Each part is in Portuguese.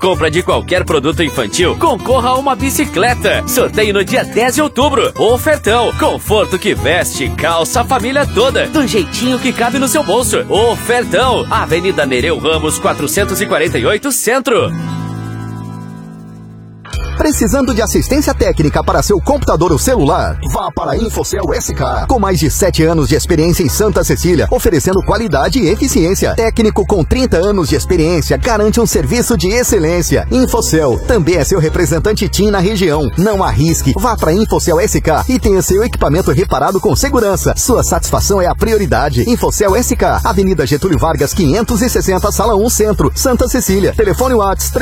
compra de qualquer produto infantil, concorra a uma bicicleta. Sorteio no dia 10 de outubro. Ofertão. Conforto que veste, calça a família toda, do jeitinho que cabe no seu bolso. Ofertão. Avenida Nereu Ramos, 448, Centro. Precisando de assistência técnica para seu computador ou celular? Vá para a Infocel SK. Com mais de 7 anos de experiência em Santa Cecília, oferecendo qualidade e eficiência. Técnico com 30 anos de experiência garante um serviço de excelência. Infocel também é seu representante TIM na região. Não arrisque. Vá para a Infocel SK e tenha seu equipamento reparado com segurança. Sua satisfação é a prioridade. Infocel SK, Avenida Getúlio Vargas, 560, Sala 1, Centro, Santa Cecília. Telefone WhatsApp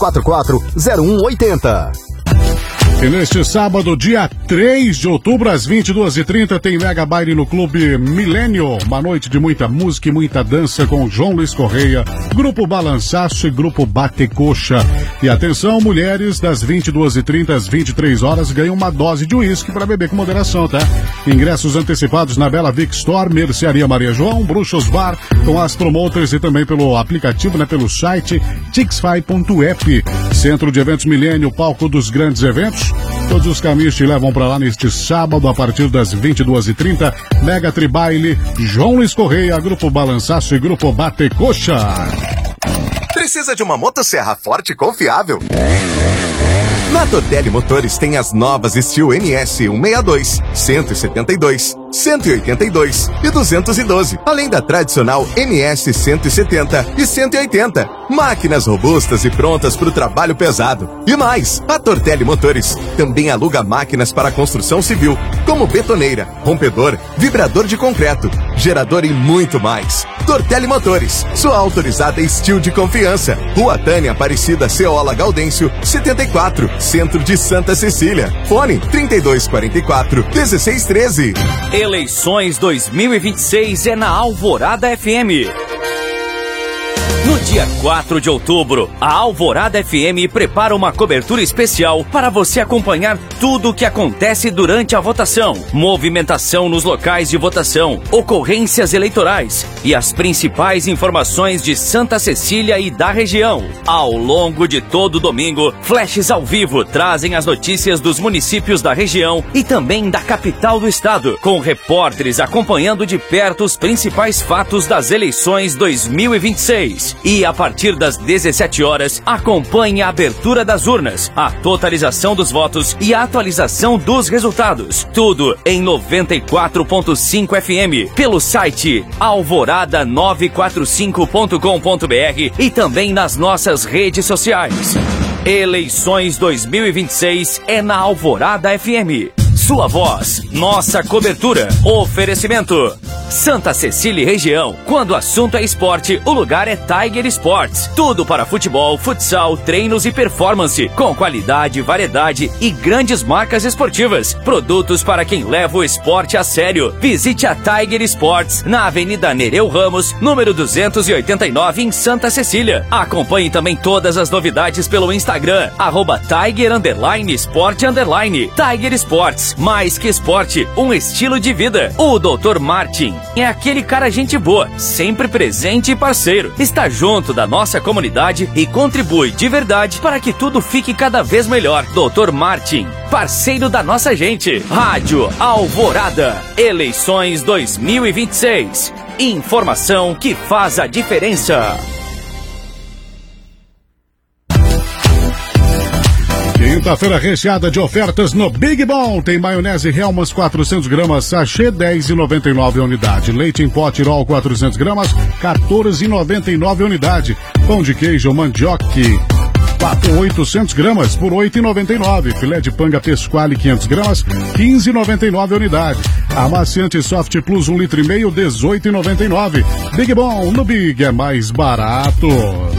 3244-0180. E neste sábado, dia 3 de outubro, às 22h30, tem Mega Baile no Clube Milênio. Uma noite de muita música e muita dança com João Luiz Correia, Grupo Balançaço e Grupo Batecoxa. E atenção, mulheres, das 22h30 às 23 horas, ganham uma dose de uísque para beber com moderação, tá? Ingressos antecipados na Bela Vic Store, Mercearia Maria João, Bruxos Bar, com as promoters e também pelo aplicativo, né, pelo site tixfy.app. Centro de Eventos Milênio, palco dos grandes eventos. Todos os caminhos te levam para lá neste sábado, a partir das 22h30. Mega Tribaile, João Luiz Correia, Grupo Balançaço e Grupo Batecoxa. Precisa de uma motosserra forte e confiável? Na Tortelli Motores tem as novas Steel NS 162, 172, 182 e 212, além da tradicional NS 170 e 180. Máquinas robustas e prontas para o trabalho pesado. E mais, a Tortelli Motores também aluga máquinas para construção civil, como betoneira, rompedor, vibrador de concreto, gerador e muito mais. Tortelli Motores, sua autorizada Steel de confiança. Rua Tânia Aparecida Ceola Gaudêncio, 74, Centro de Santa Cecília. Fone 3244-1613. Eleições 2026 é na Alvorada FM. No dia 4 de outubro, a Alvorada FM prepara uma cobertura especial para você acompanhar tudo o que acontece durante a votação, movimentação nos locais de votação, ocorrências eleitorais e as principais informações de Santa Cecília e da região. Ao longo de todo o domingo, flashes ao vivo trazem as notícias dos municípios da região e também da capital do estado, com repórteres acompanhando de perto os principais fatos das eleições 2026. E a partir das 17 horas, acompanhe a abertura das urnas, a totalização dos votos e a atualização dos resultados. Tudo em 94.5 FM, pelo site alvorada945.com.br e também nas nossas redes sociais. Eleições 2026 é na Alvorada FM. Sua voz, nossa cobertura. Oferecimento Santa Cecília e região. Quando o assunto é esporte, o lugar é Tiger Sports. Tudo para futebol, futsal, treinos e performance, com qualidade, variedade e grandes marcas esportivas. Produtos para quem leva o esporte a sério. Visite a Tiger Sports na Avenida Nereu Ramos, número 289, em Santa Cecília. Acompanhe também todas as novidades pelo Instagram, @Tiger_Sport_. Tiger Sports, mais que esporte, um estilo de vida. O Dr. Martin é aquele cara gente boa, sempre presente e parceiro. Está junto da nossa comunidade e contribui de verdade para que tudo fique cada vez melhor. Dr. Martin, parceiro da nossa gente. Rádio Alvorada, eleições 2026. Informação que faz a diferença. Quinta-feira recheada de ofertas no Big Bom. Tem maionese Hellmann's 400 gramas, sachê 10,99 a unidade. Leite em pó Tirol 400 gramas, 14,99 a unidade. Pão de queijo mandioca 800 gramas por 8,99. Filé de panga Pesquale 500 gramas, 15,99 a unidade. Amaciante Soft Plus 1,5 litro, 18,99. Big Bom, no Big é mais barato.